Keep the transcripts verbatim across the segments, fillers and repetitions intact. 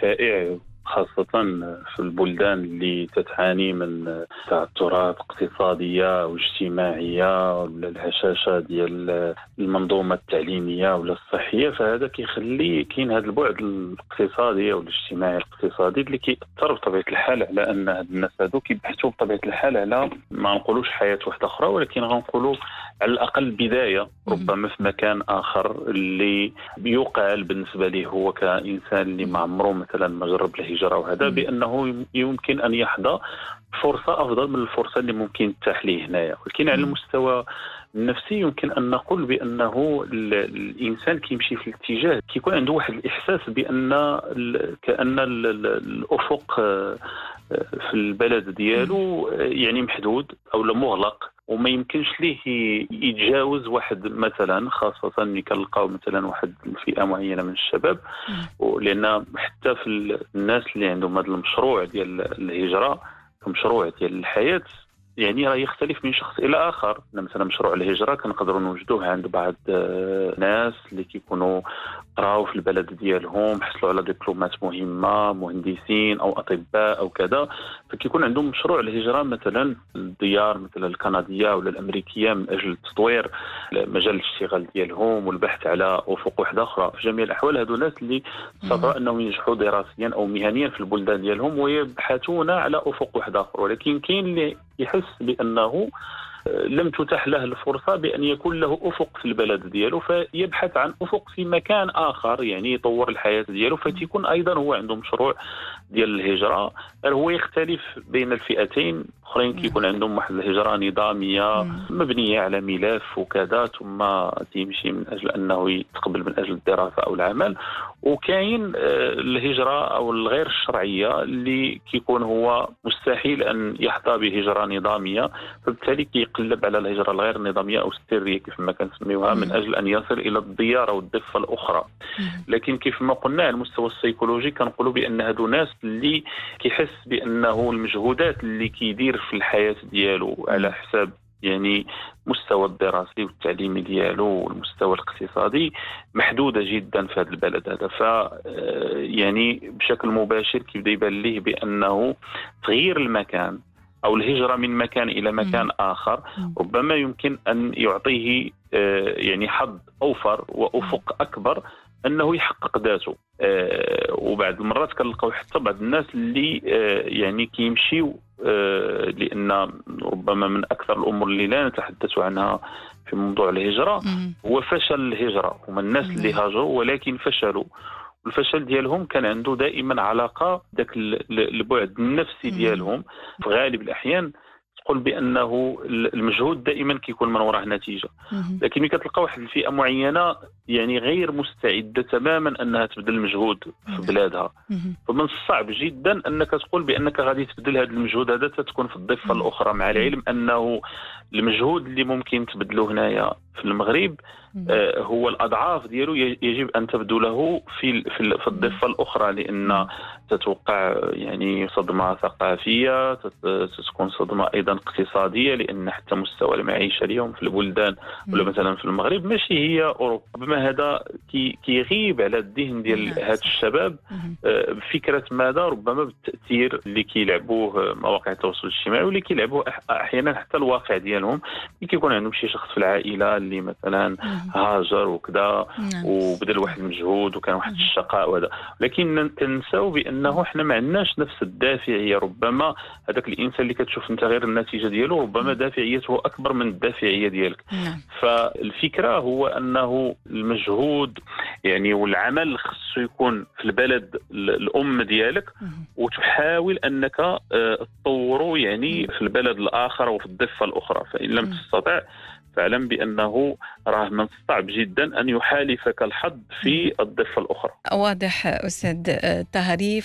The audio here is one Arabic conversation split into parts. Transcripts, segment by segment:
شائع خاصة في البلدان اللي تتعاني من تعثرات اقتصادية واجتماعية ولا الهشاشة ديال المنظومة التعليمية ولا الصحية. فهذا كيخلي كاين هذا البعد الاقتصادي والاجتماعي الاقتصادي اللي كيأثر بطبيعة الحال على أن هاد الناس هادو كيبحثوا بطبيعة الحال على ما نقولوش حياة واحدة أخرى، ولكن غنقولوا على الأقل بداية ربما في مكان آخر اللي يقال بالنسبة ليه هو كإنسان اللي ما عمره مثلا ما جرب الهجرة وهذا بأنه يمكن أن يحظى فرصة أفضل من الفرصة اللي ممكن تتاح ليه هنايا. ولكن على المستوى النفسي يمكن أن نقول بأنه الإنسان كيمشي في الاتجاه كيكون عنده واحد الإحساس بأن كأن الأفق في البلد ديالو يعني محدود أو مغلق وما يمكنش ليه يتجاوز واحد مثلا، خاصة اللي كنلقاو مثلا واحد الفئة معينة من الشباب، لأن حتى في الناس اللي عندهم هذا المشروع ديال الهجرة كمشروع ديال الحياة يعني راه يختلف من شخص الى اخر. مثلا مشروع الهجره كنقدروا نوجدوه عند بعض الناس اللي كيكونوا قراو في البلد ديالهم، حصلوا على دبلومات مهمه، مهندسين او اطباء او كذا، فكيكون عندهم مشروع الهجره مثلا الديار مثلا الكنديه ولا الامريكيه من اجل تطوير مجال الاشتغال ديالهم والبحث على افق واحده اخرى. في جميع الاحوال هذو الناس اللي استطاعوا انهم ينجحوا دراسيا او مهنيا في البلدان ديالهم ويبحثون على افق واحده اخرى. ولكن كاين اللي يحس بأنه لم تتح له الفرصة بأن يكون له أفق في البلد دياله، فيبحث عن أفق في مكان آخر يعني يطور الحياة دياله، فتكون أيضا هو عنده مشروع ديال الهجرة. هو يختلف بين الفئتين، اخرين كيكون عندهم واحد الهجرة نظامية مبنية على ملف وكذا ثم تيمشي من أجل أنه يتقبل من أجل الدراسة أو العمل، وكاين الهجرة أو الغير الشرعية اللي كيكون هو مستحيل أن يحظى بهجرة نظامية، فبالتالي كيقلب على الهجرة الغير نظامية أو السرية كيف ما كنسميوها من أجل أن يصل إلى الديار أو الضفة الأخرى. لكن كيف ما قلنا على المستوى السيكولوجي كنقولوا بأن هادو ناس اللي كيحس بأنه المجهودات اللي كيدير في الحياة ديالو على حساب يعني مستوى الدراسي والتعليمي ديالو والمستوى الاقتصادي محدودة جدا في هذا البلد هذا. ف يعني بشكل مباشر كيبدا يبان ليه بأنه تغيير المكان أو الهجرة من مكان إلى مكان آخر ربما يمكن أن يعطيه يعني حظ أوفر وأفق أكبر أنه يحقق ذاته. وبعد المرات كنلقاو حتى بعض الناس اللي يعني كيمشيو لأن ربما من أكثر الأمور اللي لا نتحدث عنها في موضوع الهجرة هو فشل الهجرة. هما الناس اللي هاجروا ولكن فشلوا، والفشل ديالهم كان عنده دائما علاقة ذاك البعد النفسي ديالهم. في غالب الأحيان تقول بأنه المجهود دائما كيكون من وراء نتيجة، لكن ملي كتلقى واحد الفئة معينة يعني غير مستعدة تماما أنها تبذل المجهود في بلادها، فمن الصعب جدا أنك تقول بأنك غادي تبذل هذا المجهود هذا تكون في الضفة الأخرى، مع العلم أنه المجهود اللي ممكن تبذله هنايا في المغرب آه هو الأضعاف ديالو يجب أن تبذله في في, في الضفة الأخرى، لأن تتوقع يعني صدمة ثقافية، تكون صدمة أيضا اقتصادية، لأن حتى مستوى المعيشة اليوم في البلدان ولا مثلا في المغرب ماشي هي أوروبا. ربما هذا كي كيغيب على الذهن ديال هاد الشباب آه فكرة ماذا ربما بالتأثير اللي كيلعبوه مواقع التواصل الاجتماعي واللي كيلعبوه أحيانا حتى الواقع ديالهم. كيكون عندهم شي شخص في العائلة اللي مثلا هاجر وكذا وبذل واحد المجهود وكان واحد الشقاء وهذا، لكن تنساو بأنه احنا ما عندناش نفس الدافعية. ربما هذاك الإنسان اللي كتشوف انت غير النتيجة ديالو ربما دافعيته أكبر من الدافعية ديالك. فالفكرة هو أنه المجهود يعني والعمل خصو يكون في البلد الأم ديالك وتحاول أنك تطوره يعني في البلد الآخر وفي الضفة الأخرى. فإن لم تستطع فاعلم بأنه راه من الصعب جدا أن يحالفك الحظ في الضفة الأخرى. واضح أستاذ طهري.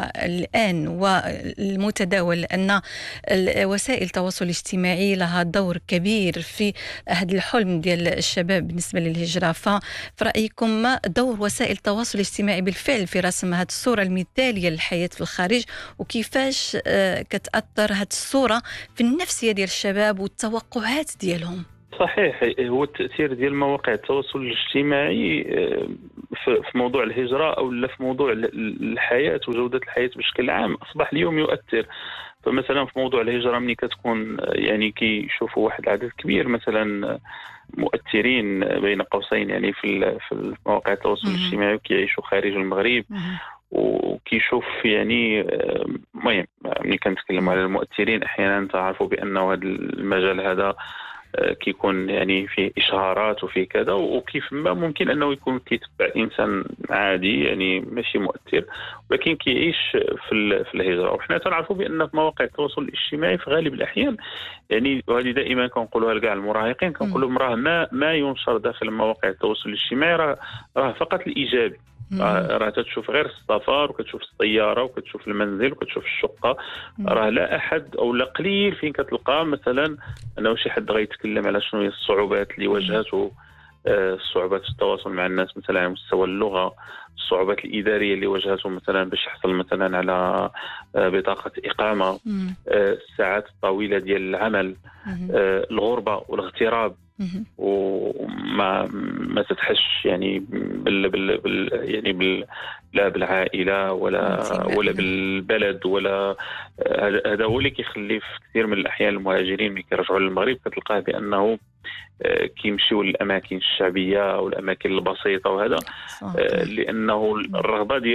فالآن والمتداول أن وسائل التواصل الاجتماعي لها دور كبير في هذا الحلم ديال الشباب بالنسبة للهجرة، ففي رأيكم ما دور وسائل التواصل الاجتماعي بالفعل في رسم هذه الصورة المثالية للحياة في الخارج، وكيفاش كتأثر هذه الصورة في النفسية ديال الشباب والتوقعات ديالهم؟ صحيح. هو التأثير ديال مواقع التواصل الاجتماعي آه، في في موضوع الهجرة أو لا في موضوع ال- الحياة وجودة الحياة بشكل عام أصبح اليوم يؤثر. فمثلا في موضوع الهجرة ملي كتكون آه، يعني كيشوفوا واحد العدد كبير مثلا آه، مؤثرين آه، بين قوسين يعني في ال- في مواقع التواصل مهم. الاجتماعي وكيعيشوا خارج المغرب مهم. وكيشوف يعني آه، المهم ملي كنتكلم مهم. على المؤثرين احيانا تعرفوا بانه هذا المجال هذا آه، كيكون يعني فيه اشهارات وفيه كذا، وكيف ما ممكن انه يكون كيتبع انسان عادي يعني ماشي مؤثر ولكن كيعيش في ال- في الهجره. وحنا تنعرفوا بان في مواقع التواصل الاجتماعي في غالب الاحيان يعني، وهذه دائما كنقولوها لكاع المراهقين، كنقول مهم. لهم راه ما ما ينشر داخل مواقع التواصل الاجتماعي راه راه فقط الايجابي. مهم. راه راه تتشوف غير السفر وكتشوف السياره وكتشوف المنزل وكتشوف الشقه. مهم. راه لا احد او لا قليل فين كتلقى مثلا انه شي حد غيتكلم على شنو هي الصعوبات اللي مهم. واجهته، آه، صعوبات التواصل مع الناس مثلا على مستوى اللغه، الصعوبات الاداريه اللي واجهته مثلا باش يحصل مثلا على آه، بطاقه اقامه، مهم. آه، الساعات الطويله ديال العمل، مهم. آه، الغربه والاغتراب، مهم. وما ما تتحش يعني بال, بال, بال يعني بال لا بالعائله ولا انتماء، ولا نعم. بالبلد ولا. هذا هذا هو اللي كيخلي في كثير من الاحيان المهاجرين ملي كيرجعوا للمغرب كتلقاه بانه آه، كيمشيو للاماكن الشعبيه او الاماكن البسيطه وهذا صح. آه، لانه الرغبه